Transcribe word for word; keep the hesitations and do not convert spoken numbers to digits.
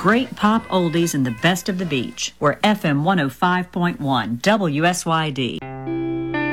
great pop oldies and the best of the beach. We're F M one oh five point one W S Y D.